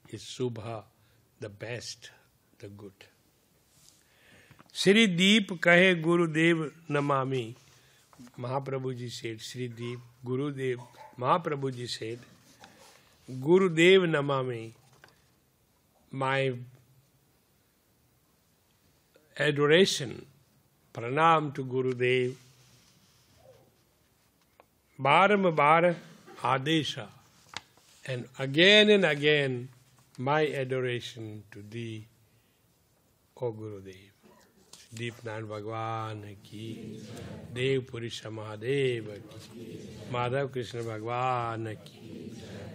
is Subha, the best, the good. Shri Deep kahe Gurudev namami. Mahaprabhuji said, Shri Deep, Gurudev, Mahaprabhuji said, Gurudev namami, my adoration, pranam to Gurudev, barambar adesha, and again my adoration to thee, O Gurudev. Deepnand Bhagwan ki, Dev Purusha Mahadev ki, Madhav Krishna Bhagwan ki.